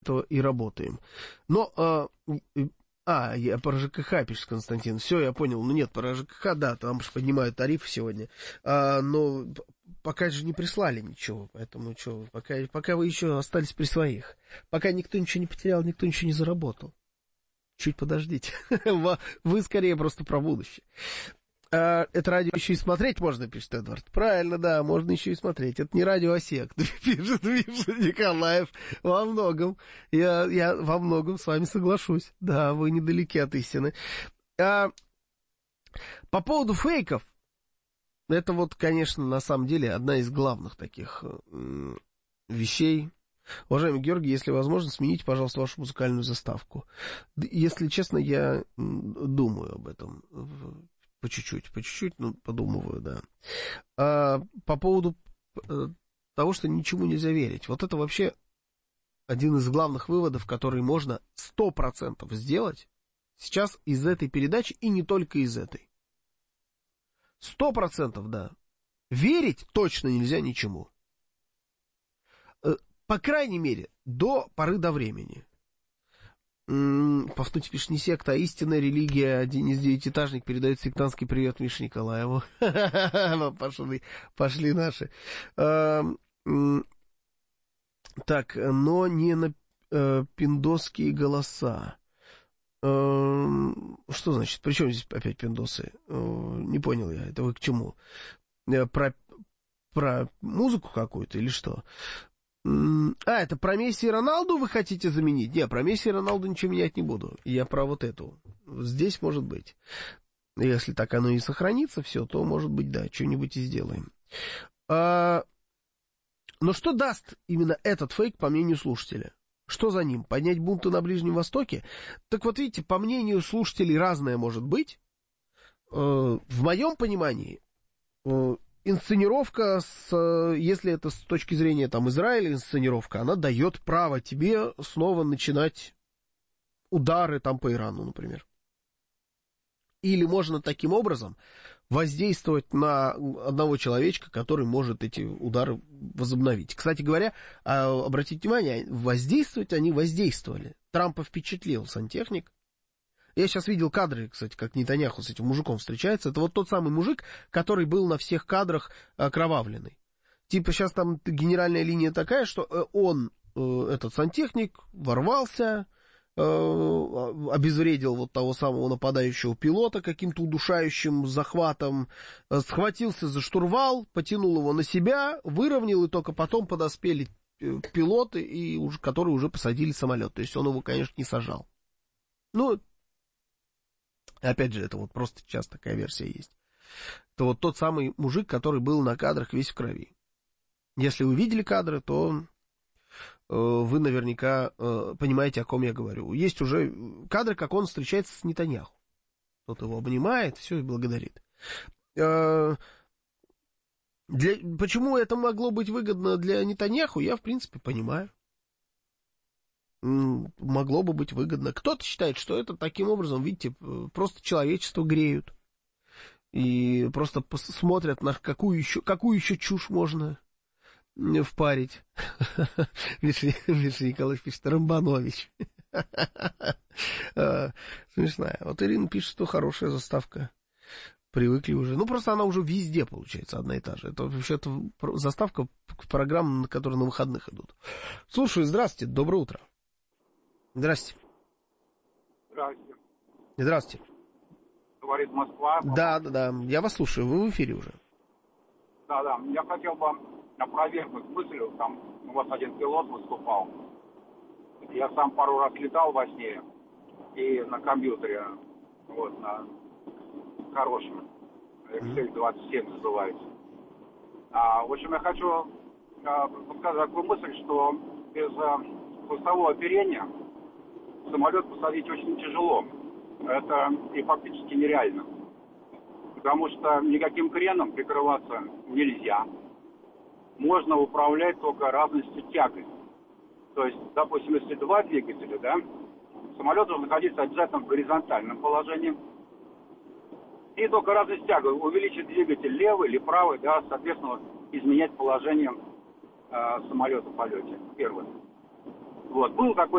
этого и работаем. Но, я про ЖКХ, пишет Константин. Все, я понял. Ну нет, про ЖКХ, да, там же поднимают тарифы сегодня. Но пока же не прислали ничего. Поэтому что, пока вы еще остались при своих. Пока никто ничего не потерял, никто ничего не заработал. Чуть подождите. Вы скорее просто про будущее. Это радио еще и смотреть можно, пишет Эдвард. Правильно, да, можно еще и смотреть. Это не радио, а сект, пишет Миша Николаев. Во многом. Я во многом с вами соглашусь. Да, вы недалеки от истины. По поводу фейков, это вот, конечно, на самом деле одна из главных таких вещей. Уважаемый Георгий, если возможно, смените, пожалуйста, вашу музыкальную заставку. Если честно, я думаю об этом. По чуть-чуть, но подумываю, да. По поводу того, что ничему нельзя верить. Вот это вообще один из главных выводов, который можно 100% сделать сейчас из этой передачи и не только из этой. 100%, да. Верить точно нельзя ничему. По крайней мере, до поры до времени. Пафнутий пишет, не секта, а истинная религия. Денис Девятиэтажник передает сектантский привет Мише Николаеву. Пошли наши. Так, но не на пиндосские голоса. Что значит? При чем здесь опять пиндосы? Не понял я. Это вы к чему? Про музыку какую-то или что? Это про Месси и Роналду вы хотите заменить? Не, про Месси и Роналду ничего менять не буду. Я про вот эту. Здесь может быть. Если так оно и сохранится все, то, может быть, да, что-нибудь и сделаем. Но что даст именно этот фейк, по мнению слушателя? Что за ним? Поднять бунты на Ближнем Востоке? Так вот, видите, по мнению слушателей разное может быть. В моем понимании... Инсценировка, если это с точки зрения там, Израиля, инсценировка, она дает право тебе снова начинать удары там, по Ирану, например. Или можно таким образом воздействовать на одного человечка, который может эти удары возобновить. Кстати говоря, обратите внимание, воздействовать они воздействовали. Трампа впечатлил сантехник. Я сейчас видел кадры, кстати, как Нетаньяху с этим мужиком встречается. Это вот тот самый мужик, который был на всех кадрах окровавленный. Типа сейчас там генеральная линия такая, что он, этот сантехник, ворвался, обезвредил вот того самого нападающего пилота каким-то удушающим захватом, схватился за штурвал, потянул его на себя, выровнял, и только потом подоспели пилоты, которые уже посадили самолет. То есть он его, конечно, не сажал. Ну, опять же, это вот просто сейчас такая версия есть. Это вот тот самый мужик, который был на кадрах весь в крови. Если вы видели кадры, то вы наверняка понимаете, о ком я говорю. Есть уже кадры, как он встречается с Нетаньяху. Тот его обнимает, все, и благодарит. Почему это могло быть выгодно для Нетаньяху, я, в принципе, понимаю. Могло бы быть выгодно. Кто-то считает, что это таким образом, видите, просто человечество греют. И просто смотрят, на какую еще чушь можно впарить. Миша Николаевич пишет, Рамбанович. Смешная. Вот Ирина пишет, что хорошая заставка. Привыкли уже. Ну, просто она уже везде, получается, одна и та же. Это вообще-то заставка к программам, которые на выходных идут. Слушаю, здравствуйте, доброе утро. Здравствуйте. Здравствуйте. Здравствуйте. Говорит Москва. Да. Я вас слушаю, вы в эфире уже. Да. Я хотел бы опровергнуть мысль, там у вас один пилот выступал. Я сам пару раз летал во сне и на компьютере, вот, на хорошем, Excel-27 называется. В общем, я хочу подсказать такую мысль, что без хвостового оперения самолет посадить очень тяжело. Это и фактически нереально. Потому что никаким креном прикрываться нельзя. Можно управлять только разностью тяги. То есть, допустим, если два двигателя, да, самолет должен находиться обязательно в горизонтальном положении. И только разность тяги. Увеличить двигатель левый или правый, да, соответственно, изменять положение самолета в полете. Первое. Вот. Был такой